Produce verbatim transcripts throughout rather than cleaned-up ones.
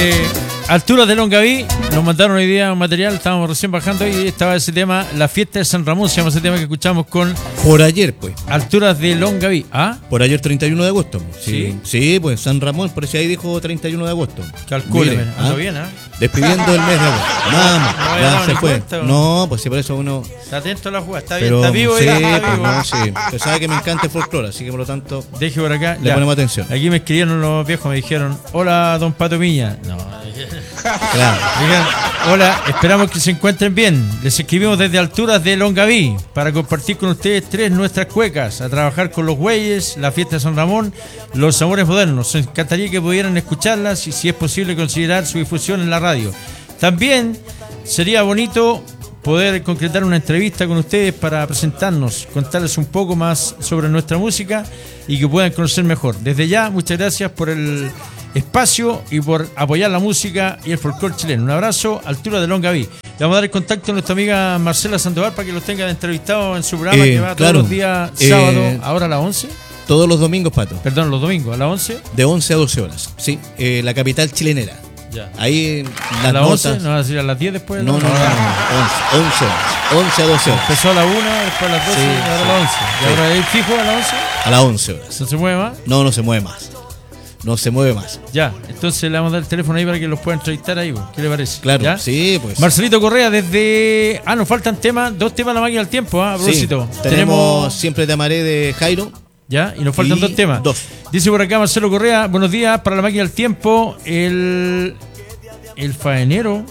Eh, alturas de Longaví, nos mandaron hoy día un material, estábamos recién bajando y estaba ese tema, la fiesta de San Ramón, se llama ese tema que escuchamos con... Por ayer, pues. Alturas de Longaví, ¿ah? Por ayer treinta y uno de agosto. Sí. Sí, sí, pues San Ramón, por eso ahí dijo treinta y uno de agosto. Calcúleme, Mire, ando ¿ah? bien, ¿ah? Despidiendo el mes de agosto. Nada más, No había ya dado se ni fue. cuenta, ¿o? No, pues sí, por eso uno... Está atento a la jugada, está bien, Pero, está vivo, sí, ya, está pues, vivo. no, sí. Usted sabe que me encanta el folclore, así que por lo tanto Deje por acá. le ya. ponemos atención. Aquí me escribieron los viejos, me dijeron, hola, don Pato Miña. No, Claro. digan, hola, esperamos que se encuentren bien. Les escribimos desde alturas de Longaví para compartir con ustedes tres nuestras cuecas, a trabajar con los güeyes, la fiesta de San Ramón, los amores modernos. Nos encantaría que pudieran escucharlas y si es posible considerar su difusión en la radio. También sería bonito poder concretar una entrevista con ustedes para presentarnos, contarles un poco más sobre nuestra música y que puedan conocer mejor. Desde ya, muchas gracias por el espacio y por apoyar la música y el folclore chileno. Un abrazo, altura de Longaví. Le vamos a dar el contacto a nuestra amiga Marcela Sandoval para que los tengan entrevistados en su programa Eh, que va claro. todos los días Eh, sábado, ahora a las once. Todos los domingos, Pato. Perdón, los domingos, a las once. De once a doce horas. Sí, eh, la capital chilenera. Ya. Ahí A las las once, notas. no va a decir a las diez después. No, no, no, no, once, once horas. once a doce horas. Empezó a la una, después a las doce Sí, y ahora a sí, las once. ¿Y sí. ahora es fijo a las once? A las once horas. ¿No se mueve más? No, no se mueve más. No se mueve más. Ya, entonces le vamos a dar el teléfono ahí para que los puedan entrevistar ahí. ¿Qué le parece? Claro, ¿Ya? sí, pues. Marcelito Correa desde... Ah, nos faltan temas, dos temas de la máquina del tiempo, ¿ah? A Sí, propósito. tenemos Siempre te amaré de Jairo. Ya, y nos faltan Y dos temas. dos. Dice por acá Marcelo Correa, buenos días para la máquina del tiempo. El... El faenero...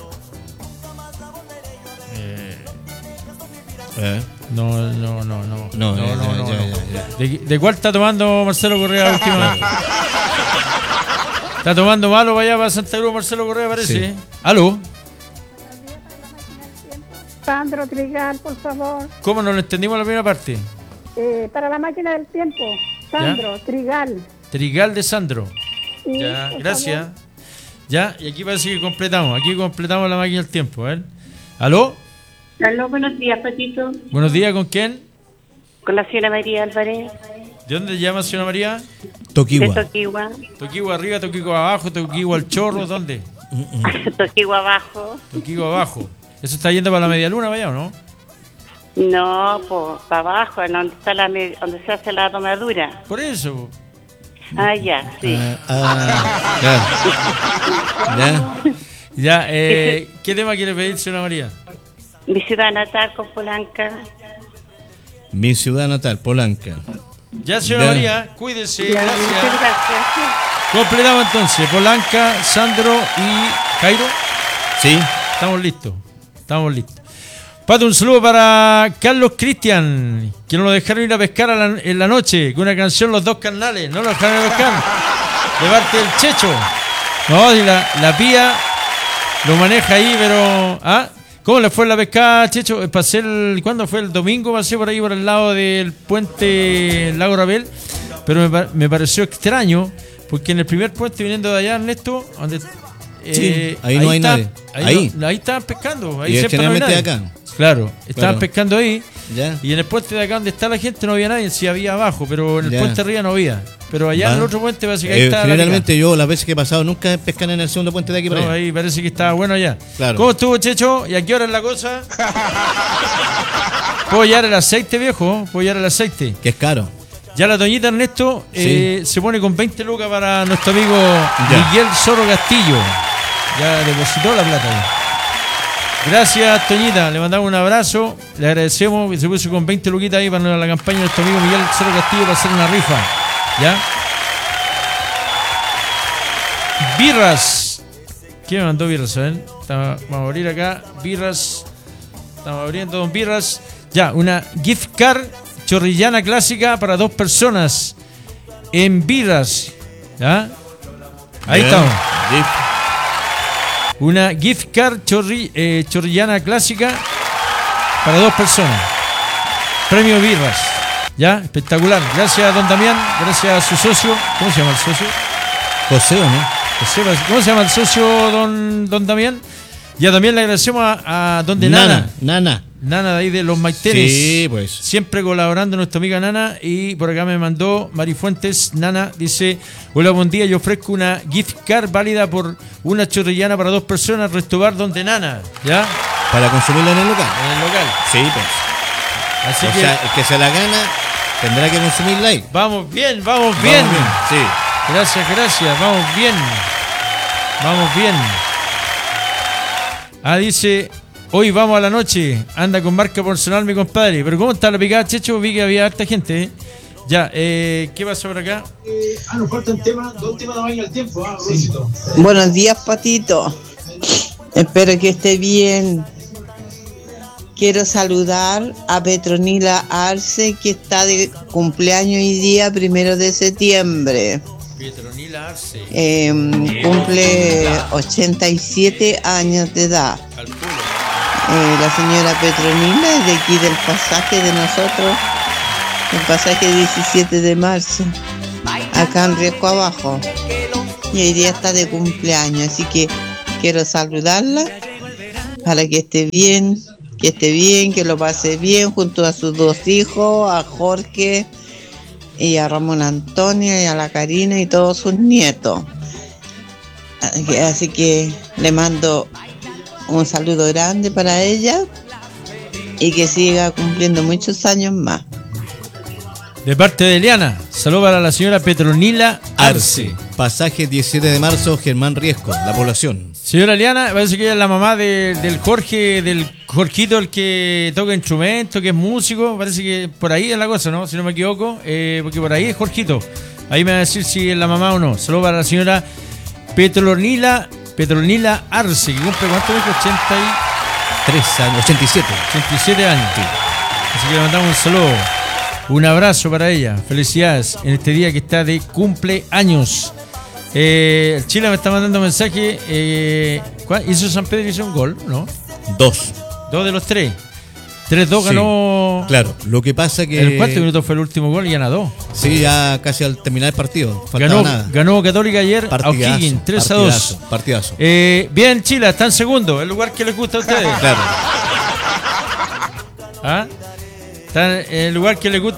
Eh. No, no, no, no. No, no, ya, no, ya, no, ya, no. ya, ya. ¿De, de cuál está tomando Marcelo Correa últimamente? ¿Está tomando malo para allá, para Santa Cruz, Marcelo Correa, parece? Sí. ¿Aló? Sandro Trigal, por favor. ¿Cómo no lo entendimos la primera parte? Eh, para la máquina del tiempo. Sandro Trigal. Trigal de Sandro. Sí, Ya, por gracias. favor. Ya, y aquí parece que completamos. Aquí completamos la máquina del tiempo. A ver. ¿Aló? Aló, buenos días, Patito. Buenos días, ¿con quién? Con la señora María Álvarez, ¿De dónde llama, señora María? de Toquigua. Toquigua. Toquigua arriba, Toquigua abajo, Toquigua al chorro, ¿dónde? Toquigua abajo. Toquigua abajo. ¿Eso está yendo para la media luna, vaya o no? No, pues para abajo, donde, está la, me- donde se hace la tomadura. Por eso. Ah, ya, sí. Ah, ah, ya. Ya. Ya, eh, ¿qué tema quiere pedir, señora María? Mi ciudad natal, con Polanca. Mi ciudad natal, Polanca. Ya, señora Ya. María, cuídese. Ya, muchas Gracias. gracias. Completamos entonces. Polanca, Sandro y Jairo. Sí. Estamos listos. Estamos listos. Pato, un saludo para Carlos Cristian, que nos lo dejaron ir a pescar a la- en la noche con una canción Los Dos Carnales. No lo dejaron ir a pescar. De parte del Checho. No, y la, la pía lo maneja ahí, pero. ¿Ah? ¿Cómo le fue la pescada, Checho? Eh, Pasé el. ¿Cuándo fue? El domingo pasé por ahí por el lado del puente Lago Rabel. Pero me, pa- me pareció extraño, porque en el primer puente viniendo de allá, Ernesto, donde. Sí, ahí no hay está- nadie. Ahí, Ahí. no- ahí estaban pescando. Ahí Y siempre no hay generalmente nadie. acá. Claro, estaban Claro. pescando ahí. Ya. Y en el puente de acá donde está la gente no había nadie, sí había abajo, pero en el Ya. puente arriba no había. Pero allá Va. en el otro puente parece que ahí Eh, está. la generalmente yo las veces que he pasado nunca pescan en el segundo puente de aquí para No, allá. ahí parece que estaba bueno allá. Claro. ¿Cómo estuvo, Checho? ¿Y a qué hora es la cosa? ¿Puedo llevar el aceite, viejo? ¿Puedo llevar el aceite? Que es caro. Ya la doñita Ernesto eh, se pone con veinte lucas para nuestro amigo Ya. Miguel Soro Castillo. Ya depositó la plata ahí. Gracias, Toñita. Le mandamos un abrazo. Le agradecemos que se puso con veinte luquitas ahí para la campaña de nuestro amigo Miguel Soro Castillo para hacer una rifa. ¿Ya? Birras. ¿Quién me mandó birras? A ver. Está- Vamos a abrir acá. Birras. Estamos abriendo don Birras. Ya, una gift card chorrillana clásica para dos personas en Birras. ¿Ya? Ahí Bien. estamos. Sí. Una gift card chorri- eh, chorrillana clásica para dos personas. Premio Birras. ¿Ya? Espectacular. Gracias, don Damián. Gracias a su socio. ¿Cómo se llama el socio? José, ¿o no? José, ¿cómo se llama el socio, don, don Damián? Ya también le agradecemos a, a don de Nana. Nana. Nana. Nana de ahí de los Maitenes. Sí, pues. Siempre colaborando nuestra amiga Nana. Y por acá me mandó Marifuentes. Nana dice: hola, buen día. Yo ofrezco una gift card válida por una chorrillana para dos personas. Restobar donde Nana. ¿Ya? Para consumirla en el local. En el local. Sí, pues. Así o que. sea, el que se la gana tendrá que consumirla ahí. Vamos bien, vamos bien. Vamos bien. Sí. Gracias, gracias. Vamos bien. Vamos bien. Ah, dice: hoy vamos a la noche. Anda con marca personal mi compadre. Pero ¿cómo está la picada, Checho? Vi que había harta gente, ¿eh? Ya, eh, ¿qué pasó por acá? Eh, ah, nos faltan temas, dos temas de baño al tiempo. Ah, sí. Buenos días, Patito. Espero que esté bien. Quiero saludar a Petronila Arce, que está de cumpleaños hoy día, primero de septiembre. Petronila Arce. Eh, cumple ochenta y siete años de edad. Eh, la señora Petronila es de aquí del pasaje de nosotros, el pasaje diecisiete de marzo, acá en Riesco Abajo. Y hoy día está de cumpleaños, así que quiero saludarla para que esté bien, que esté bien, que lo pase bien junto a sus dos hijos, a Jorge y a Ramón Antonio y a la Karina y todos sus nietos. Así que le mando un saludo grande para ella y que siga cumpliendo muchos años más. De parte de Eliana, saludo para la señora Petronila Arce. Arce. Pasaje diecisiete de marzo, Germán Riesco, la población. Señora Eliana, parece que ella es la mamá de, del Jorge, del Jorgito, el que toca instrumento, que es músico. Parece que por ahí es la cosa, ¿no? Si no me equivoco, eh, porque por ahí es Jorgito. Ahí me va a decir si es la mamá o no. Saludo para la señora Petronila, Petronila Arce, que cumple ¿cuánto dijo? ochenta y Tres años, ochenta y siete. ochenta y siete años. Sí. Así que le mandamos un saludo. Un abrazo para ella. Felicidades en este día que está de cumpleaños. Eh, el Chile me está mandando mensaje. Eh, ¿Hizo San Pedro? ¿Hizo un gol? ¿No? Dos. Dos de los tres. tres dos Sí, ganó. Claro, lo que pasa que. El cuarto minuto fue el último gol y gana dos. Sí, ya casi al terminar el partido. Faltaba Ganó, nada. ganó Católica ayer Partidazo, a O'Higgins tres a partidazo, dos. Partidazo. Eh, bien, Chile, está en segundo. El lugar que les gusta a ustedes. Claro. ¿Ah? Está en el lugar que les gusta